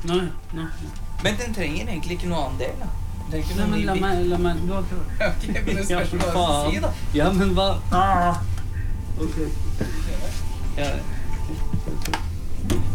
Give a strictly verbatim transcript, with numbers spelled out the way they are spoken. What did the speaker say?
Nå, nå. Men den trenger egentlig ikke noe annen del, da. Den trenger ikke Nei, noe men ny la bit. meg, la meg, du har klart. Ok, men det spørs hva du faen. skal si, da. Ja, men hva? Ah. Ok. Ja.